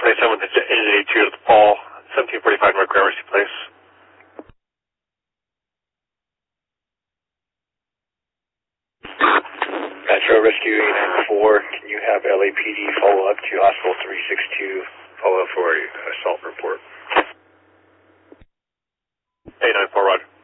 27 with the 882 to the Paul, 1745 North Gramercy Place. Metro Rescue 894, can you have LAPD follow up to Hospital 362, follow up for assault report? 894, Roger.